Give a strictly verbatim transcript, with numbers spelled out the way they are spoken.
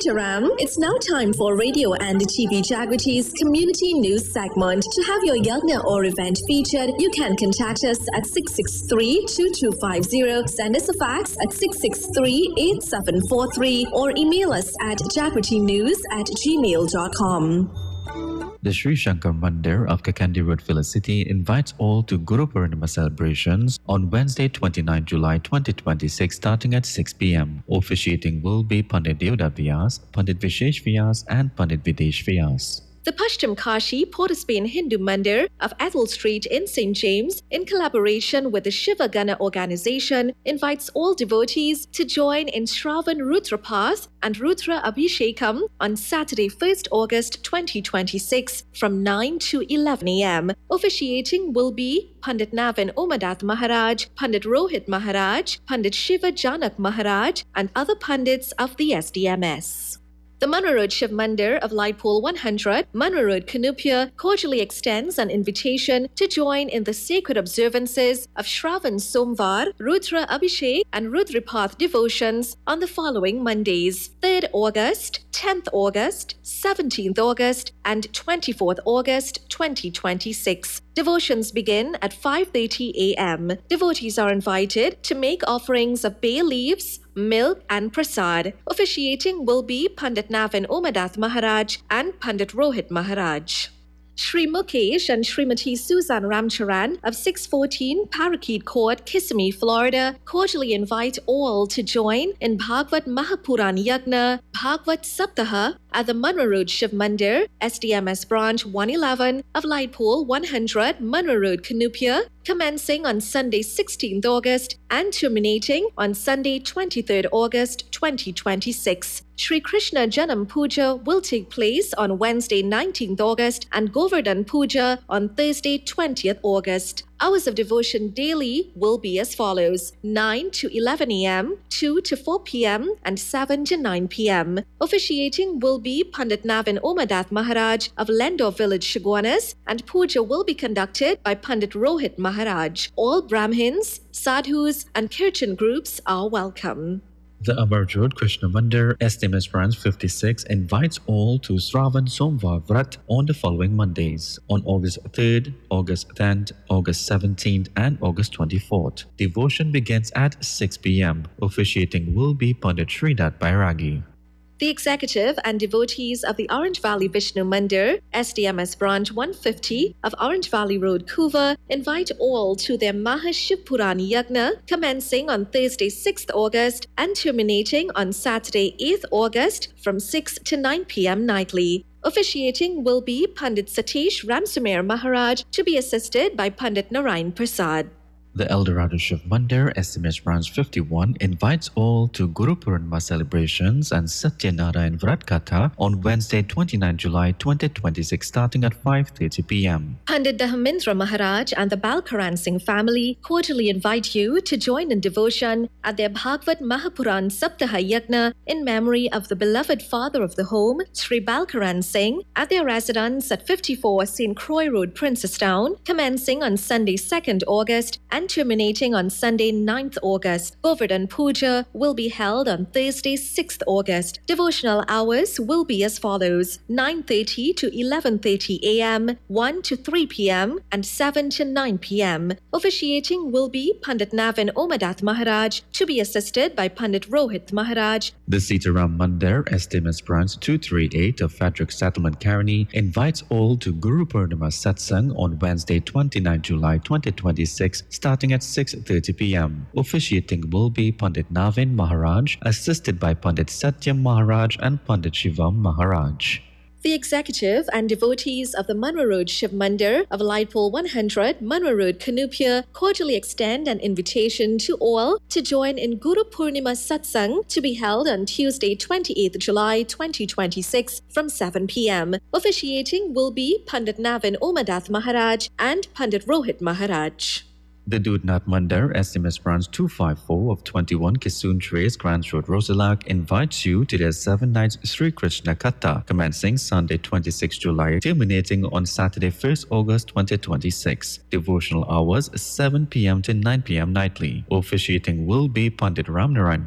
Sitaram. It's now time for Radio and T V Jagriti's community news segment. To have your yagna or event featured, you can contact us at six six three, two two five zero, send us a fax at six six three, eight seven four three, or email us at jagritinews at gmail dot com. The Sri Shankar Mandir of Kakandi Road, Villa City invites all to Guru Purnima celebrations on Wednesday, twenty-ninth July twenty twenty-six, starting at six p m. Officiating will be Pandit Devdat Vyas, Pandit Vishesh Vyas, and Pandit Videsh Vyas. The Pashchim Kashi Port of Spain Hindu Mandir of Ethel Street in Saint James, in collaboration with the Shiva Gana organization, invites all devotees to join in Shravan Rudrapath and Rudra Abhishekam on Saturday, first August twenty twenty-six from nine to eleven a m. Officiating will be Pandit Navin Omadath Maharaj, Pandit Rohit Maharaj, Pandit Shiva Janak Maharaj, and other Pandits of the S D M S. The Manarod Shiv Mandir of Lightpole one hundred, Manarod Kanupia, cordially extends an invitation to join in the sacred observances of Shravan Somvar, Rudra Abhishek, and Rudrapath devotions on the following Mondays: third August, tenth August, seventeenth August, and twenty-fourth August twenty twenty-six. Devotions begin at five thirty a m. Devotees are invited to make offerings of bay leaves, milk, and prasad. Officiating will be Pandit Navin Omadath Maharaj and Pandit Rohit Maharaj. Shri Mukesh and Srimati Susan Ramcharan of six fourteen Parakeet Court, Kissimmee, Florida, cordially invite all to join in Bhagavad Mahapuran Yagna, Bhagavad Saptaha at the Manarod Shiv Mandir, S D M S Branch one eleven of Lightpole one hundred, Manarod Kanupia, commencing on Sunday sixteenth August and terminating on Sunday twenty-third August twenty twenty-six. Shri Krishna Janam Puja will take place on Wednesday nineteenth August and Govardhan Puja on Thursday twentieth August. Hours of devotion daily will be as follows: nine to eleven a m, two to four p m, and seven to nine p m. Officiating will be Pandit Navin Omadath Maharaj of Lendor Village, Shagwanas, and puja will be conducted by Pandit Rohit Maharaj. All Brahmins, Sadhus, and Kirtan groups are welcome. The Amarjot Krishna Mandir, S D M S Branch fifty-six, invites all to Shravan Somvar Vrat on the following Mondays, on August third, August tenth, August seventeenth, and August twenty-fourth. Devotion begins at six p m. Officiating will be Pandit Sridat Bairagi. The executive and devotees of the Orange Valley Vishnu Mandir, S D M S Branch one fifty of Orange Valley Road, Kuva, invite all to their Mahashivpurani Yagna, commencing on Thursday sixth August and terminating on Saturday eighth August from six to nine p m nightly. Officiating will be Pandit Satish Ramsumer Maharaj, to be assisted by Pandit Narayan Prasad. The Eldorado Shiv Mandir, S D M S Branch fifty-one, invites all to Guru Purnima celebrations and Satyanarayan Vrat Katha on Wednesday, twenty-ninth July twenty twenty-six, starting at five thirty p m. Pandit Dahamindra Maharaj and the Balkaran Singh family cordially invite you to join in devotion at their Bhagavad Mahapuran Saptaha Yagna in memory of the beloved father of the home, Sri Balkaran Singh, at their residence at fifty-four Saint Croix Road, Princestown, commencing on Sunday second August and terminating on Sunday ninth August. Govardhan Puja will be held on Thursday sixth August. Devotional hours will be as follows: nine thirty to eleven thirty a m, one to three p m, and seven to nine p m. Officiating will be Pandit Navin Omadath Maharaj, to be assisted by Pandit Rohit Maharaj. The Sitaram Mandir, S D M S Branch two thirty-eight of Frederick Settlement, Caroni, invites all to Guru Purnima Satsang on Wednesday, twenty-ninth July twenty twenty-six, starting at six thirty p m. Officiating will be Pandit Navin Maharaj, assisted by Pandit Satyam Maharaj and Pandit Shivam Maharaj. The executive and devotees of the Manarod Shiv Mandir of Lightpole one hundred, Manarod Kanupia, cordially extend an invitation to all to join in Guru Purnima Satsang, to be held on Tuesday, twenty-eighth July twenty twenty-six from seven p m. Officiating will be Pandit Navin Omadath Maharaj and Pandit Rohit Maharaj. The Dudnath Mandir, S D M S Branch two fifty-four of twenty-one Kissoon Trace, Grants Road, Rosalak, invites you to their seven nights Sri Krishna Katha, commencing Sunday twenty-sixth July, terminating on Saturday first August twenty twenty-six. Devotional hours seven p m to nine p m nightly. Officiating will be Pandit Ramnarayan